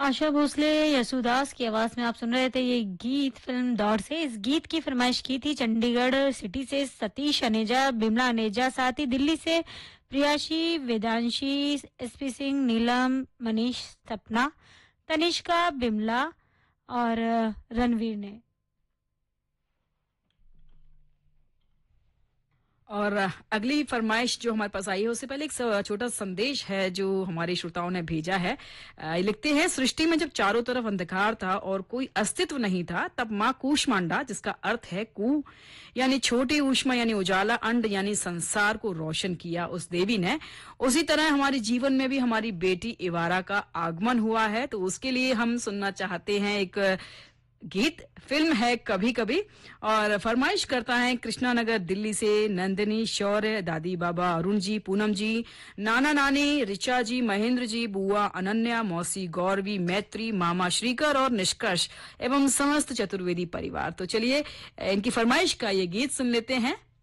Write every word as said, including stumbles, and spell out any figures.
आशा भोसले, यसुदास की आवाज में आप सुन रहे थे ये गीत फिल्म दौड़ से। इस गीत की फरमाइश की थी चंडीगढ़ सिटी से सतीश अनेजा, बिमला अनेजा, साथ ही दिल्ली से प्रियाशी, वेदांशी, एसपी सिंह, नीलम, मनीष, सपना, तनिष्का, बिमला और रणवीर ने। और अगली फरमाइश जो हमारे पास आई है उससे पहले एक स- छोटा संदेश है जो हमारे श्रोताओं ने भेजा है। अ, ये लिखते हैं, सृष्टि में जब चारों तरफ अंधकार था और कोई अस्तित्व नहीं था, तब माँ कूष्मांडा, जिसका अर्थ है कू यानी छोटी ऊष्मा यानी उजाला, अंड यानी संसार को रोशन किया उस देवी ने। उसी तरह हमारे जीवन में भी हमारी बेटी इवारा का आगमन हुआ है, तो उसके लिए हम सुनना चाहते हैं एक गीत। फिल्म है कभी कभी, और फरमाइश करता है कृष्णानगर दिल्ली से नंदिनी, शौर्य, दादी बाबा अरुण जी, पूनम जी, नाना नानी, रिचा जी, महेंद्र जी, बुआ अनन्या, मौसी गौरवी, मैत्री, मामा श्रीकर और निष्कर्ष एवं समस्त चतुर्वेदी परिवार। तो चलिए इनकी फरमाइश का ये गीत सुन लेते हैं।